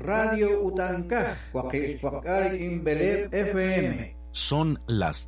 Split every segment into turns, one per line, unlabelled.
Radio Utancaj, Imbelé FM.
Son las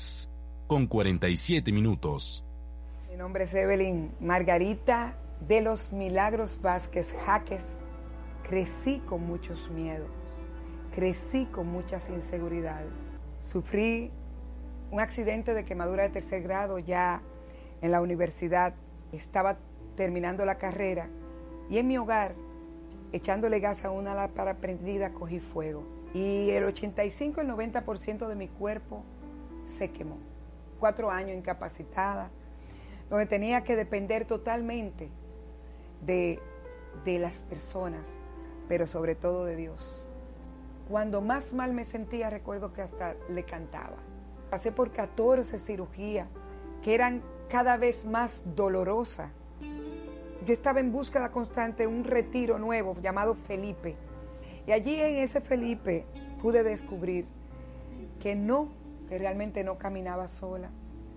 3:47.
Mi nombre es Evelyn Margarita de los Milagros Vázquez Jaques. Crecí con muchos miedos, crecí con muchas inseguridades. Sufrí un accidente de quemadura de 3er grado ya en la universidad. Estaba terminando la carrera y en mi hogar, echándole gas a una lámpara prendida, cogí fuego. Y el 85, el 90% de mi cuerpo se quemó. 4 años incapacitada, donde tenía que depender totalmente de las personas, pero sobre todo de Dios. Cuando más mal me sentía, recuerdo que hasta le cantaba. Pasé por 14 cirugías que eran cada vez más dolorosas. Yo estaba en búsqueda constante de un retiro nuevo llamado Felipe. Y allí en ese Felipe pude descubrir que realmente no caminaba sola.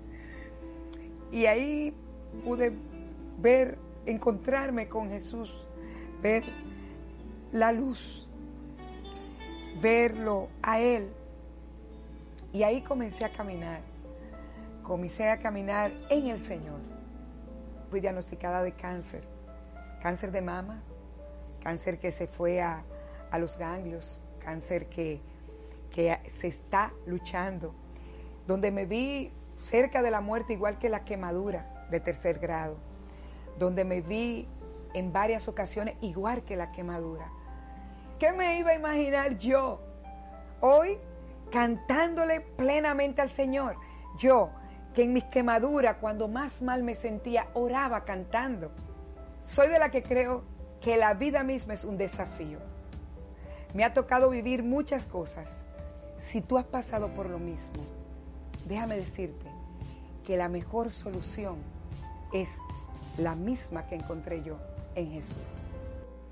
Y ahí pude encontrarme con Jesús, ver la luz, verlo a Él. Y ahí comencé a caminar en el Señor. Fui diagnosticada de cáncer de mama, cáncer que se fue a los ganglios, cáncer que se está luchando, donde me vi cerca de la muerte igual que la quemadura de 3er grado, donde me vi en varias ocasiones igual que la quemadura. ¿Qué me iba a imaginar yo hoy cantándole plenamente al Señor? Yo, que en mis quemaduras, cuando más mal me sentía, oraba cantando. Soy de la que creo que la vida misma es un desafío. Me ha tocado vivir muchas cosas. Si tú has pasado por lo mismo, déjame decirte que la mejor solución es la misma que encontré yo en Jesús.